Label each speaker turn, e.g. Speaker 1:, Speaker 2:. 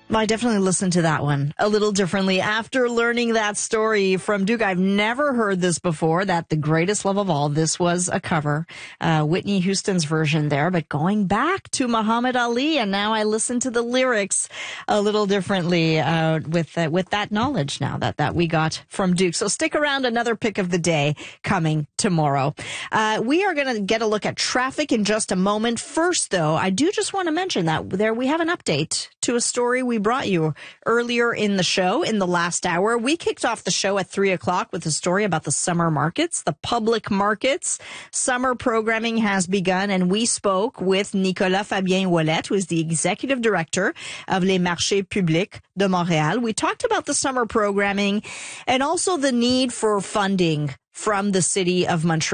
Speaker 1: I definitely listened to that one a little differently after learning that story from Duke. I've never heard this before, that The Greatest Love of All, this was a cover, Whitney Houston's version there, but going back to Muhammad Ali, and now I listen to the lyrics a little differently with that knowledge now that we got from Duke. So stick around, another pick of the day coming tomorrow. We are going to get a look at traffic in just a moment. First, though, I do just want to mention that we have an update to a story we brought you earlier in the show in the last hour. We kicked off the show at 3:00 with a story about the summer markets, the public markets. Summer programming has begun, and we spoke with Nicolas Fabien Ouellette, who is the executive director of Les Marchés Publics de Montréal. We talked about the summer programming and also the need for funding from the city of Montreal.